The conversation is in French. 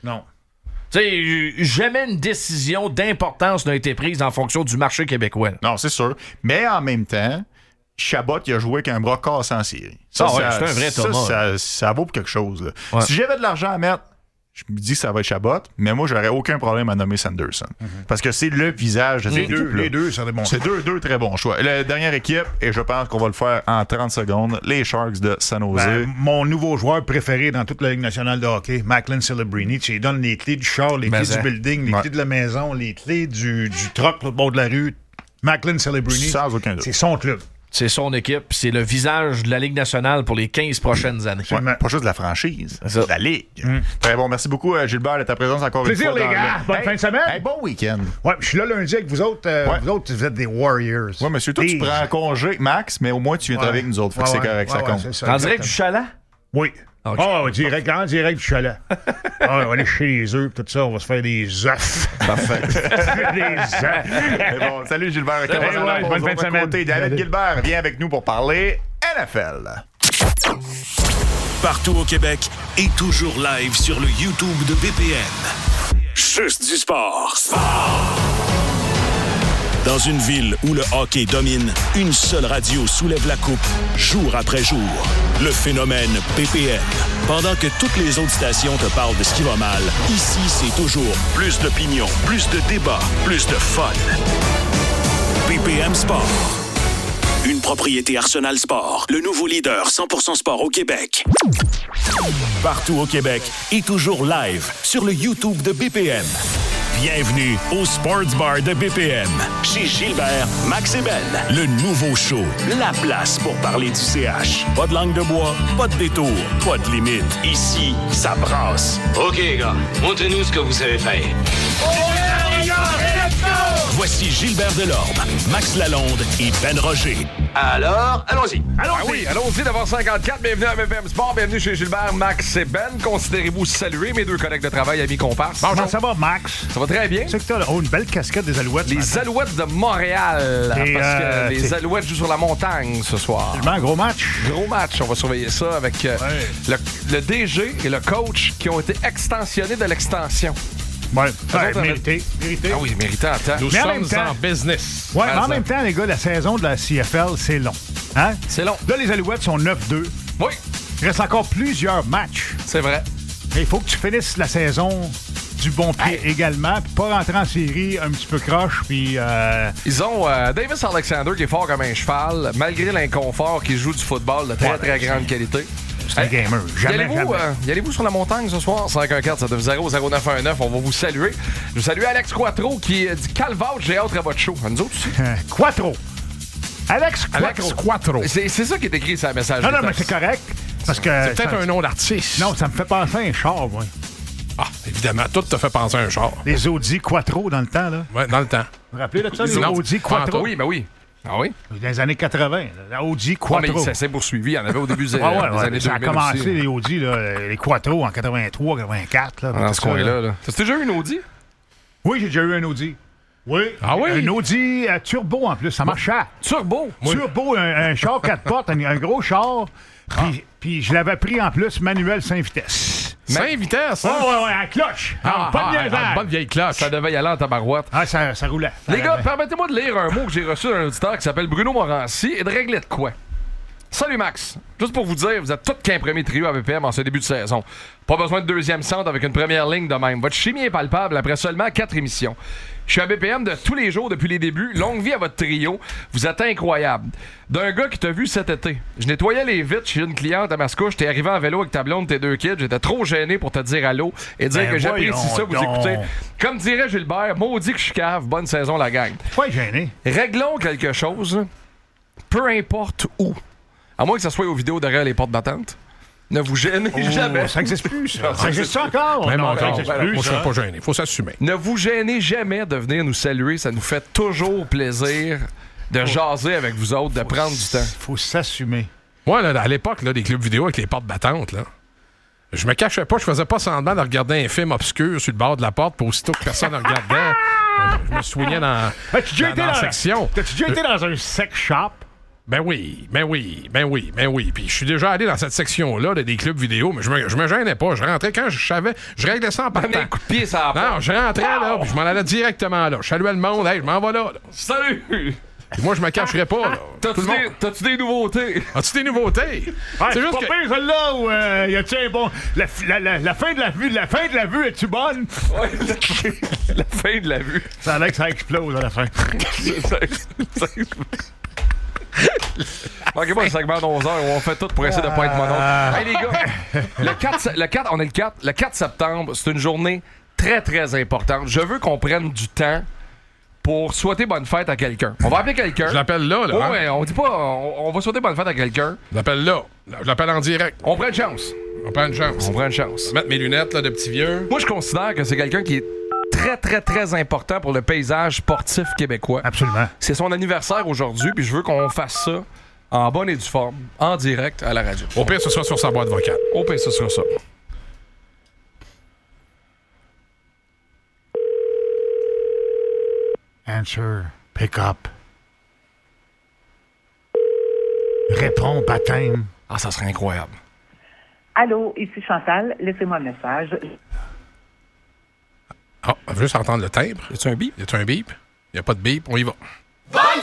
Non. Tu sais, jamais une décision d'importance n'a été prise en fonction du marché québécois. Non, c'est sûr. Mais en même temps, Chabot, il a joué avec un bras cassé en série. Ça, c'est un vrai Thomas. Ça vaut pour quelque chose. Là. Ouais. Si j'avais de l'argent à mettre, je me dis que ça va être Chabot, mais moi, j'aurais aucun problème à nommer Sanderson. Parce que c'est le visage de cette équipe-là. Les deux, c'est des bons C'est deux très bons choix. La dernière équipe, et je pense qu'on va le faire en 30 secondes, les Sharks de San Jose. Mon nouveau joueur préféré dans toute la Ligue nationale de hockey, Macklin Celebrini, tu lui donnes les clés du char, les clés du building, les clés de la maison, les clés du truck au bord de la rue. Macklin Celebrini, Sans aucun doute. c'est son club. C'est son équipe, c'est le visage de la Ligue nationale pour les 15 prochaines années. Ouais, pas juste de la franchise, C'est ça. de la Ligue. Très bon. Merci beaucoup, Gilbert, de ta présence encore Plaisir, une fois. les gars. Bonne fin de semaine. Hey, bon week-end. Ouais, je suis là lundi avec vous autres. Vous autres, vous êtes des Warriors. Ouais, monsieur, toi, tu prends congé, Max, mais au moins, tu viens travailler avec nous autres. Fait que c'est correct, ça compte. c'est ça, En direct du chalet? Oui. Ok. Oh, direct du chalet. On va aller chez les œufs, tout ça, on va se faire des œufs. Parfait. Des œufs. Mais bon, salut Gilbert. Bonne fin de semaine. David Gilbert vient avec nous pour parler NFL. Partout au Québec et toujours live sur le YouTube de BPM. Juste du sport. Dans une ville où le hockey domine, une seule radio soulève la coupe, jour après jour. Le phénomène BPM. Pendant que toutes les autres stations te parlent de ce qui va mal, ici, c'est toujours plus d'opinion, plus de débats, plus de fun. BPM Sport. Une propriété Arsenal Sport, le nouveau leader 100% sport au Québec. Partout au Québec et toujours live sur le YouTube de BPM. Bienvenue au Sports Bar de BPM. Chez Gilbert, Max et Ben. Le nouveau show. La place pour parler du CH. Pas de langue de bois, pas de détour, pas de limite. Ici, ça brasse. OK, gars, montrez-nous ce que vous savez faire. Voici Gilbert Delorme, Max Lalonde et Ben Roger. Alors, allons-y. Oui, allons-y d'avoir 54. Bienvenue à BPM Sport, bienvenue chez Gilbert, Max et Ben. Considérez-vous saluer mes deux collègues de travail, amis comparses. Comment ça va, Max? Ça va très bien. C'est que t'as une belle casquette des Alouettes. Les Alouettes de Montréal. Et, parce que les t'sais- Alouettes jouent sur la montagne ce soir. Un gros match. Gros match, on va surveiller ça avec le DG et le coach qui ont été extensionnés de l'extension. Ouais, autres, mérité. Ah oui, méritant à temps. Nous Mais en même sommes temps- en business. Ouais, mais en même temps, les gars, la saison de la CFL, c'est long. Hein? C'est long. Là, les Alouettes sont 9-2. Oui, Il reste encore plusieurs matchs. c'est vrai. Mais il faut que tu finisses la saison du bon pied également, puis pas rentrer en série un petit peu croche, puis... Ils ont Davis Alexander qui est fort comme un cheval, malgré l'inconfort, qui joue du football de très, très grande qualité. c'est un gamer. Jamais. Y allez-vous sur la montagne ce soir? 514-790-0919, on va vous saluer. Je salue Alex Quattro qui dit « Calvaut, j'ai hâte à votre show ». Nous autres aussi. Quattro. Alex Quattro. C'est ça qui est écrit sur le message. Non, de mais texte. c'est correct. Parce que... C'est peut-être un nom d'artiste. Non, ça me fait penser à un char, moi. Ah, évidemment, tout te fait penser à un char. Les Audi Quattro dans le temps, là. Ouais, dans le temps. Vous vous rappelez de ça, les Non. Audi Quattro? Oui, ben oui. Ah oui? Dans les années 80. La Audi Ah, mais Quattro. ça s'est poursuivi. Il y en avait au début des Ouais, années 2000 ça a commencé, aussi. les Audi, là, les Quattro en 83, 84. Là, Dans tout ce ça, coin-là. Là. T'as déjà eu une Audi? Oui, j'ai déjà eu un Audi. Oui. Ah oui? Un Audi turbo en plus, ça marchait. Turbo. Turbo, un char 4 portes, un gros char. Puis je l'avais pris en plus manuel 5 vitesses. 5 vitesses, Ouais, hein? ouais, à cloche. Pas de niaisage. bonne vieille cloche. Ça devait y aller en tabarouette. Ah, ça roulait. Les gars, permettez-moi de lire un mot que j'ai reçu d'un auditeur qui s'appelle Bruno Morancy et de régler de quoi. Salut Max. Juste pour vous dire, vous êtes tous qu'un premier trio à BPM en ce début de saison. Pas besoin de deuxième centre avec une première ligne de même. Votre chimie est palpable après seulement 4 émissions. Je suis à BPM de tous les jours depuis les débuts. Longue vie à votre trio. Vous êtes incroyable. D'un gars qui t'a vu cet été. Je nettoyais les vitres chez une cliente à Mascouche. T'es arrivé en vélo avec ta blonde, tes 2 kids. J'étais trop gêné pour te dire allô et dire Ben que j'apprécie voyons ça, vous donc. écoutez. Comme dirait Gilbert, maudit que je suis cave. Bonne saison, la gang. Pas gêné. Réglons quelque chose, peu importe où. À moins que ça soit aux vidéos derrière les portes d'attente. Ne vous gênez jamais. Ça n'existe plus, ça. Ça existe encore? Même Non, encore. ça existe Moi, plus, je serais ça. pas gêné. Faut s'assumer. Ne vous gênez jamais de venir nous saluer. Ça nous fait toujours plaisir de jaser avec vous autres, de prendre du temps. Faut s'assumer. Moi, là, à l'époque, là, des clubs vidéo avec les portes battantes, là, je me cachais pas, je faisais pas semblant de regarder un film obscur sur le bord de la porte, pour aussitôt que personne ne regardait, je me soignais dans As-tu déjà été la dans section. T'as-tu déjà été dans un sex shop? Ben oui. Puis je suis déjà allé dans cette section-là des clubs vidéo, mais je me gênais pas. Je rentrais quand je savais, je réglais ça en partant. Un coup de pied, ça Non, je rentrais là, puis je m'en allais directement là. Je saluais le monde, hey, je m'en vais là. Salut! Puis moi, je me cacherais pas, là. T'as-tu des nouveautés? As-tu des nouveautés? C'est juste pas pire, celle-là, où y a-tu un bon... La fin de la vue, es-tu bonne? Ouais, la fin de la vue. Ça a l'air que ça explose à la fin. ça manquez pas le segment d'11h où on fait tout pour essayer de pas être mononcle. Hey les gars, le 4 septembre, c'est une journée très très importante. Je veux qu'on prenne du temps pour souhaiter bonne fête à quelqu'un. On va appeler quelqu'un. Je l'appelle là. Oh, ouais, on dit pas, on va souhaiter bonne fête à quelqu'un. Je l'appelle là. Je l'appelle en direct. On prend une chance. On prend une chance. Je vais mettre mes lunettes là, de petit vieux. Moi, je considère que c'est quelqu'un qui est très, très, très important pour le paysage sportif québécois. Absolument. C'est son anniversaire aujourd'hui, puis je veux qu'on fasse ça en bonne et due forme, en direct à la radio. Au pire, ce sera sur sa boîte vocale. Au pire, ce sera ça. Answer. Pick up. Réponds, baptême. Ah, ça serait incroyable. Allô, ici Chantal. Laissez-moi un message. Ah, on veut juste entendre le timbre. Y a-tu un bip? Y a-tu un bip? Y a pas de bip, on y va. Bonne